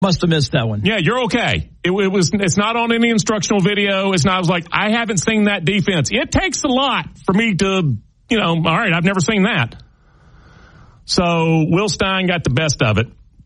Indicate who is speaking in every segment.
Speaker 1: Must have missed that one.
Speaker 2: Yeah, you're okay. It's not on any instructional video. It's not. I was like, I haven't seen that defense. It takes a lot for me to, all right, I've never seen that. So Will Stein got the best of it.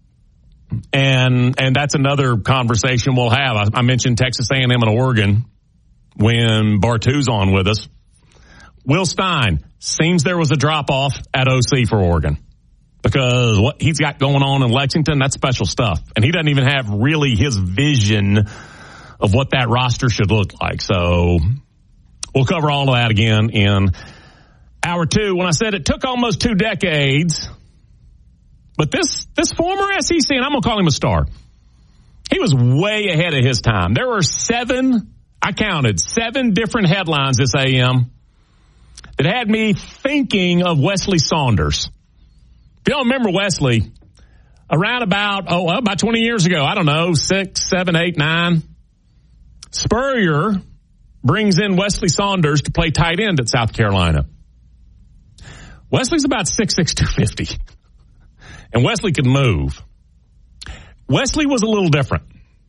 Speaker 2: And that's another conversation we'll have. I mentioned Texas A&M and Oregon when Bartu's on with us. Will Stein, seems there was a drop-off at OC for Oregon. Because what he's got going on in Lexington, that's special stuff. And he doesn't even have really his vision of what that roster should look like. So we'll cover all of that again in hour 2. When I said it took almost 2 decades, but this former SEC, and I'm going to call him a star, he was way ahead of his time. There were 7 different headlines this AM that had me thinking of Wesley Saunders. If you don't remember Wesley, around about 20 years ago, I don't know, 6, 7, 8, 9, Spurrier brings in Wesley Saunders to play tight end at South Carolina. Wesley's about 6'6", 250. And Wesley could move. Wesley was a little different.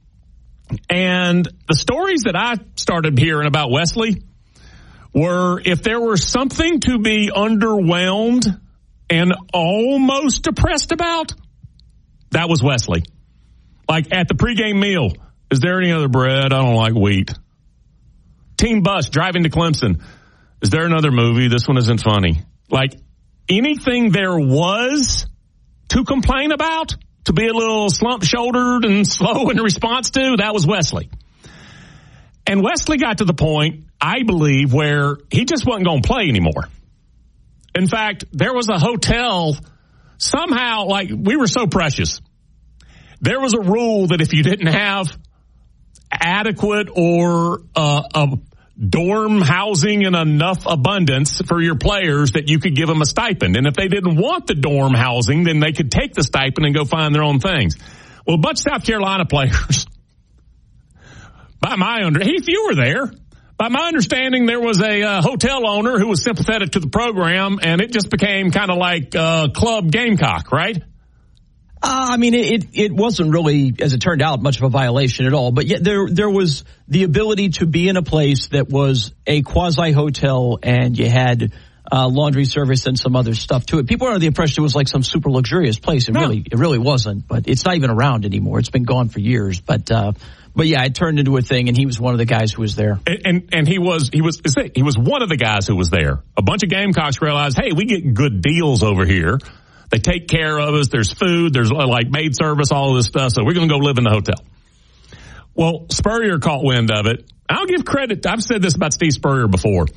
Speaker 2: And the stories that I started hearing about Wesley were, if there were something to be underwhelmed and almost depressed about, that was Wesley. Like at the pregame meal, is there any other bread? I don't like wheat. Team bus driving to Clemson. Is there another movie? This one isn't funny. Like anything there was to complain about, to be a little slump-shouldered and slow in response to, that was Wesley. And Wesley got to the point, I believe, where he just wasn't going to play anymore. In fact, there was a hotel, somehow, like, we were so precious. There was a rule that if you didn't have adequate or a dorm housing in enough abundance for your players, that you could give them a stipend. And if they didn't want the dorm housing, then they could take the stipend and go find their own things. Well, a bunch of South Carolina players, Heath, you were there. By my understanding, there was a hotel owner who was sympathetic to the program, and it just became kind of like Club Gamecock, right?
Speaker 1: I mean, it wasn't really, as it turned out, much of a violation at all. But yet there was the ability to be in a place that was a quasi-hotel, and you had laundry service and some other stuff to it. People are under the impression it was like some super luxurious place. It really wasn't. But it's not even around anymore. It's been gone for years. But yeah, it turned into a thing, and he was one of the guys who was there.
Speaker 2: And he was one of the guys who was there. A bunch of Gamecocks realized, hey, we get good deals over here. They take care of us. There's food. There's like maid service, all of this stuff. So we're going to go live in the hotel. Well, Spurrier caught wind of it. I'll give credit. I've said this about Steve Spurrier before.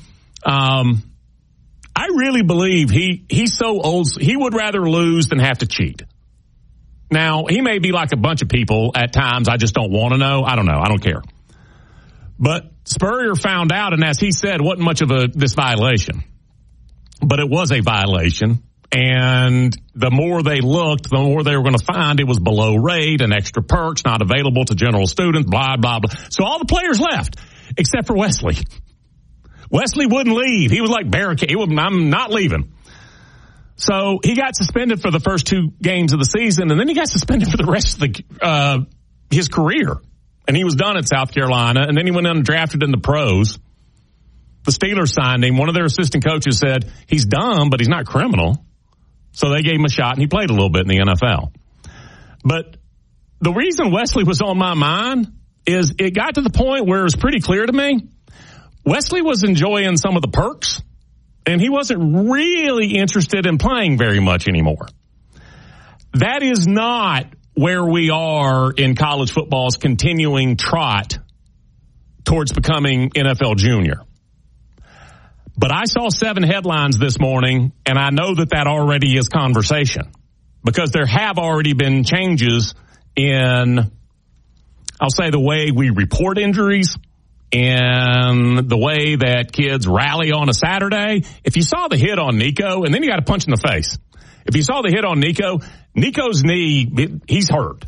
Speaker 2: I really believe he's so old. He would rather lose than have to cheat. Now, he may be like a bunch of people at times. I just don't want to know. I don't know. I don't care. But Spurrier found out, and as he said, it wasn't much of this violation. But it was a violation. And the more they looked, the more they were going to find it was below rate and extra perks, not available to general students, blah, blah, blah. So all the players left, except for Wesley. Wesley wouldn't leave. He was like barricade. I'm not leaving. So he got suspended for the first 2 games of the season, and then he got suspended for the rest of his career. And he was done at South Carolina, and then he went undrafted in the pros. The Steelers signed him. One of their assistant coaches said, he's dumb, but he's not criminal. So they gave him a shot, and he played a little bit in the NFL. But the reason Wesley was on my mind is it got to the point where it was pretty clear to me Wesley was enjoying some of the perks, and he wasn't really interested in playing very much anymore. That is not where we are in college football's continuing trot towards becoming NFL junior. But I saw 7 headlines this morning, and I know that already is conversation because there have already been changes in, I'll say, the way we report injuries and the way that kids rally on a Saturday. If you saw the hit on Nico, and then you got a punch in the face. If you saw the hit on Nico's knee, he's hurt.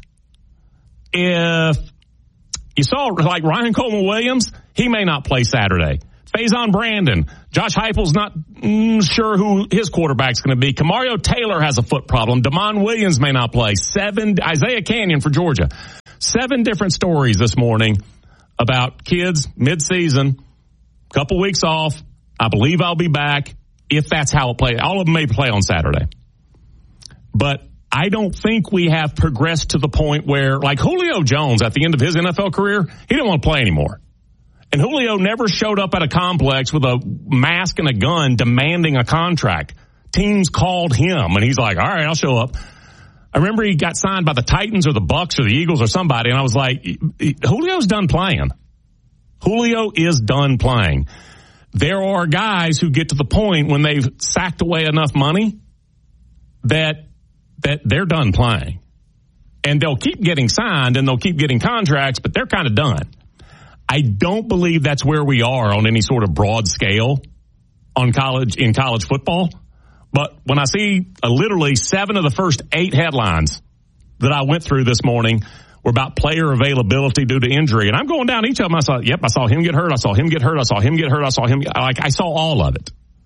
Speaker 2: If you saw like Ryan Coleman Williams, he may not play Saturday. Faison Brandon. Josh Heupel's not sure who his quarterback's going to be. Kamario Taylor has a foot problem. Damon Williams may not play. Isaiah Canyon for Georgia. 7 different stories this morning about kids midseason, couple weeks off. I believe I'll be back if that's how it plays. All of them may play on Saturday. But I don't think we have progressed to the point where, like Julio Jones at the end of his NFL career, he didn't want to play anymore. And Julio never showed up at a complex with a mask and a gun demanding a contract. Teams called him, and he's like, all right, I'll show up. I remember he got signed by the Titans or the Bucks or the Eagles or somebody, and I was like, Julio's done playing. Julio is done playing. There are guys who get to the point when they've sacked away enough money that they're done playing. And they'll keep getting signed and they'll keep getting contracts, but they're kind of done. I don't believe that's where we are on any sort of broad scale in college football. But when I see literally 7 of the first 8 headlines that I went through this morning were about player availability due to injury, and I'm going down each of them. I saw him get hurt. I saw him get hurt. I saw him get hurt. I saw all of it.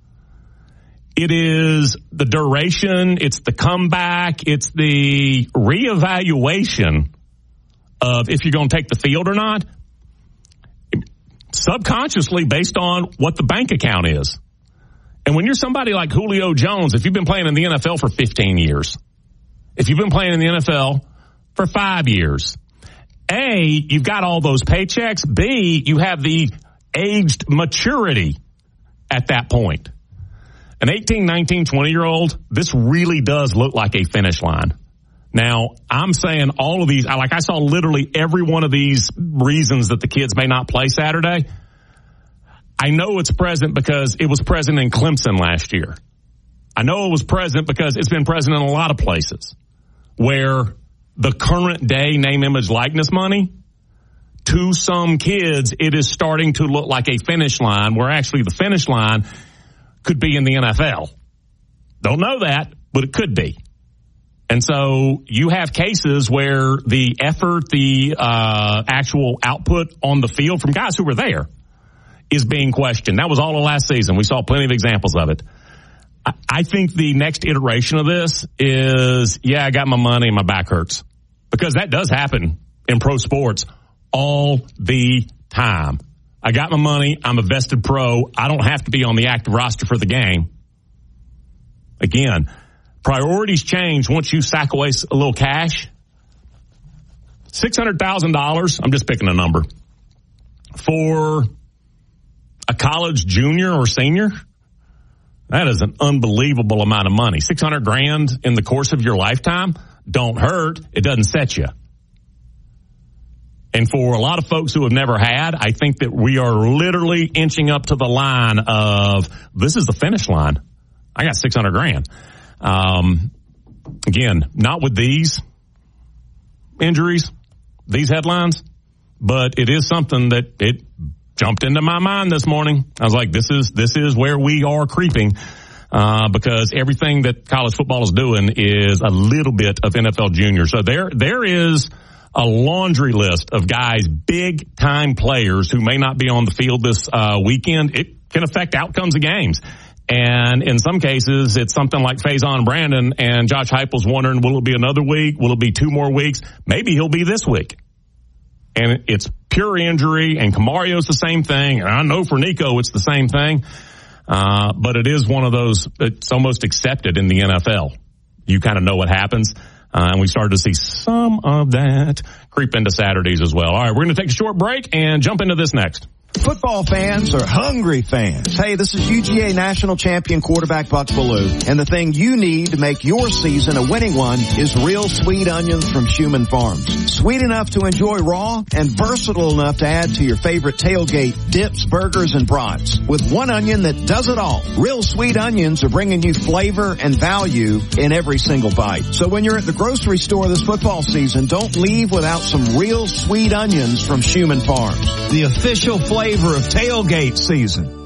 Speaker 2: It is the duration. It's the comeback. It's the reevaluation of if you're going to take the field or not, subconsciously based on what the bank account is. And when you're somebody like Julio Jones, if you've been playing in the NFL for 15 years, if you've been playing in the NFL for 5 years, A, you've got all those paychecks. B, you have the aged maturity at that point. An 18, 19, 20-year-old, this really does look like a finish line. Now, I'm saying all of these, I saw literally every one of these reasons that the kids may not play Saturday. I know it's present because it was present in Clemson last year. I know it was present because it's been present in a lot of places where the current day name, image, likeness money, to some kids, it is starting to look like a finish line where actually the finish line could be in the NFL. Don't know that, but it could be. And so you have cases where the effort, the actual output on the field from guys who were there is being questioned. That was all of last season. We saw plenty of examples of it. I think the next iteration of this is, I got my money and my back hurts. Because that does happen in pro sports all the time. I got my money. I'm a vested pro. I don't have to be on the active roster for the game. Again, priorities change once you sack away a little cash. $600,000, I'm just picking a number, for a college junior or senior, that is an unbelievable amount of money. $600,000 in the course of your lifetime don't hurt. It doesn't set you. And for a lot of folks who have never had, I think that we are literally inching up to the line of this is the finish line. I got $600,000. Again, not with these injuries, these headlines, but it is something that it jumped into my mind this morning. I was like, this is where we are creeping, because everything that college football is doing is a little bit of NFL junior. So there is a laundry list of guys, big time players who may not be on the field this weekend. It can affect outcomes of games. And in some cases, it's something like Faison Brandon, and Josh Heupel's wondering, will it be another week? Will it be 2 more weeks? Maybe he'll be this week. And it's pure injury, and Camario's the same thing. And I know for Nico, it's the same thing. But it is one of those, it's almost accepted in the NFL. You kind of know what happens. And we started to see some of that creep into Saturdays as well. All right, we're going to take a short break and jump into this next.
Speaker 3: Football fans are hungry fans. Hey, this is UGA national champion quarterback Buck Bellew, and the thing you need to make your season a winning one is real sweet onions from Schumann Farms. Sweet enough to enjoy raw and versatile enough to add to your favorite tailgate dips, burgers, and brats. With one onion that does it all. Real sweet onions are bringing you flavor and value in every single bite. So when you're at the grocery store this football season, don't leave without some real sweet onions from Schumann Farms.
Speaker 4: The official flavor of tailgate season.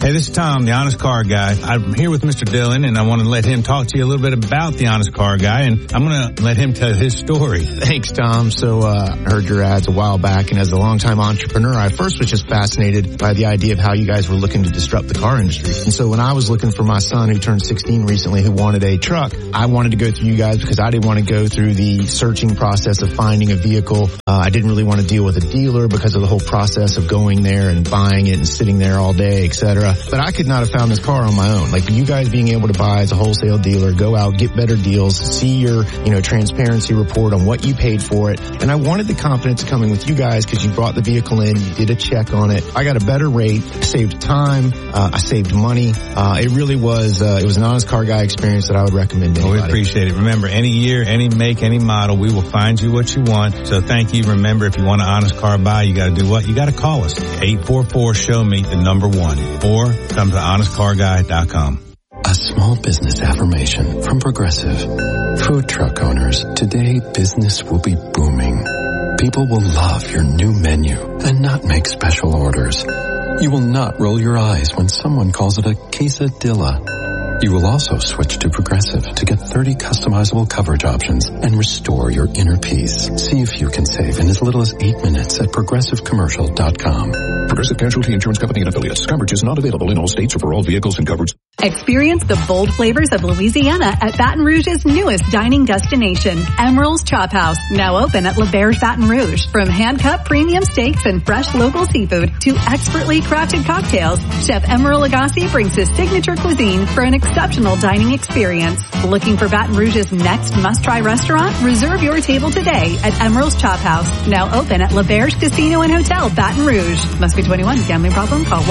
Speaker 4: Hey, this is Tom, the Honest Car Guy. I'm here with Mr. Dillon, and I want to let him talk to you a little bit about the Honest Car Guy, and I'm going to let him tell his story.
Speaker 5: Thanks, Tom. So I heard your ads a while back, and as a longtime entrepreneur, I first was just fascinated by the idea of how you guys were looking to disrupt the car industry. And so when I was looking for my son, who turned 16 recently, who wanted a truck, I wanted to go through you guys because I didn't want to go through the searching process of finding a vehicle. I didn't really want to deal with a dealer because of the whole process of going there and buying it and sitting there all day, etc. But I could not have found this car on my own. Like you guys being able to buy as a wholesale dealer, go out, get better deals, see your, transparency report on what you paid for it. And I wanted the confidence coming with you guys because you brought the vehicle in, you did a check on it. I got a better rate, saved time, I saved money. It really was, it was an Honest Car Guy experience that I would recommend to anybody.
Speaker 4: We appreciate it. Remember, any year, any make, any model, we will find you what you want. So thank you. Remember, if you want an Honest Car Buy, you got to do what? You got to call us. 844-SHOW-ME, the number 1. Or come to honestcarguy.com.
Speaker 6: A small business affirmation from Progressive. Food truck owners, today business will be booming. People will love your new menu and not make special orders. You will not roll your eyes when someone calls it a quesadilla. You will also switch to Progressive to get 30 customizable coverage options and restore your inner peace. See if you can save in as little as 8 minutes at ProgressiveCommercial.com.
Speaker 7: Progressive Casualty Insurance Company and Affiliates. Coverage is not available in all states or for all vehicles and coverage.
Speaker 8: Experience the bold flavors of Louisiana at Baton Rouge's newest dining destination, Emeril's Chop House, now open at L'Auberge Baton Rouge. From hand-cut premium steaks and fresh local seafood to expertly crafted cocktails, Chef Emeril Lagasse brings his signature cuisine for an exceptional dining experience. Looking for Baton Rouge's next must-try restaurant? Reserve your table today at Emeril's Chop House, now open at L'Auberge Casino and Hotel, Baton Rouge. Must be 21. Gambling problem? Call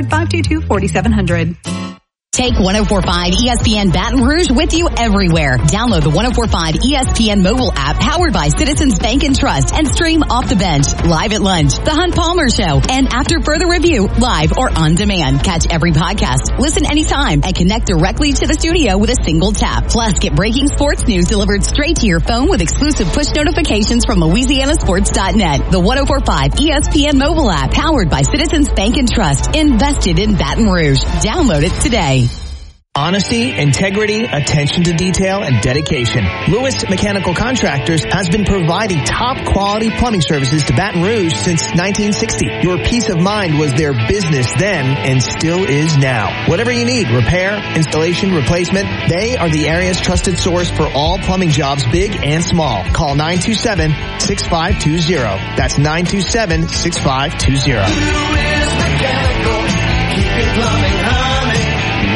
Speaker 8: 1-800-522-4700.
Speaker 9: Take 104.5 ESPN Baton Rouge with you everywhere. Download the 104.5 ESPN mobile app powered by Citizens Bank and Trust and stream Off the Bench, Live at Lunch, The Hunt Palmer Show, and After Further Review, live or on demand. Catch every podcast, listen anytime, and connect directly to the studio with a single tap. Plus, get breaking sports news delivered straight to your phone with exclusive push notifications from LouisianaSports.net. The 104.5 ESPN mobile app powered by Citizens Bank and Trust, invested in Baton Rouge. Download it today.
Speaker 10: Honesty, integrity, attention to detail, and dedication. Lewis Mechanical Contractors has been providing top quality plumbing services to Baton Rouge since 1960. Your peace of mind was their business then and still is now. Whatever you need, repair, installation, replacement, they are the area's trusted source for all plumbing jobs, big and small. Call 927-6520. That's 927-6520.
Speaker 11: Lewis Mechanical, keep your plumbing humming.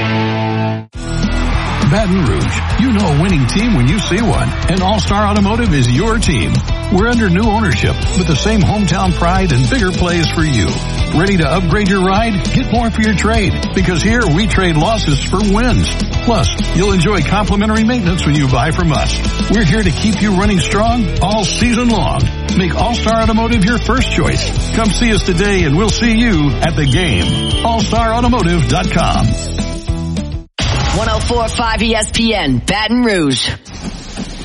Speaker 12: Baton Rouge, you know a winning team when you see one, and All-Star Automotive is your team. We're under new ownership with the same hometown pride and bigger plays for you. Ready to upgrade your ride? Get more for your trade, because here we trade losses for wins. Plus, you'll enjoy complimentary maintenance when you buy from us. We're here to keep you running strong all season long. Make All-Star Automotive your first choice. Come see us today and we'll see you at the game. AllStarAutomotive.com.
Speaker 9: 104.5 ESPN, Baton Rouge.